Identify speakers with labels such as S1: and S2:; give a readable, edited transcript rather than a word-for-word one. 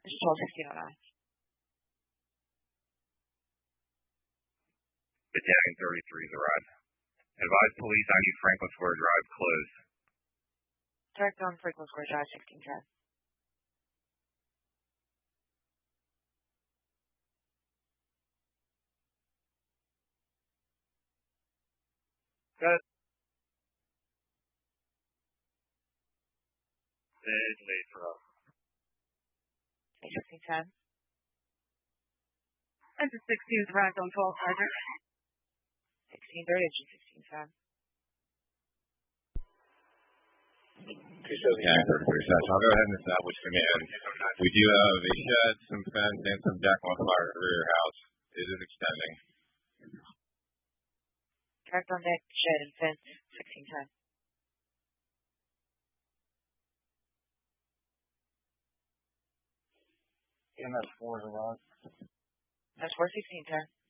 S1: It's 12:16 on that.
S2: Battalion 33 is arrived. Advise police I need Franklin Square Drive closed.
S1: Direct on Franklin Square Drive, 1610.
S2: Got it. It's late for us.
S1: 1610.
S3: That's a 16th arrived on 12, Sergeant.
S1: 1630 and 1610.
S4: I'll go ahead and establish command. We do have a shed, some fence, and some deck on fire at the rear house. It is extending.
S1: Direct on deck, shed, and fence, 1610.
S5: EMS 4 is arrived.
S1: That's 1610.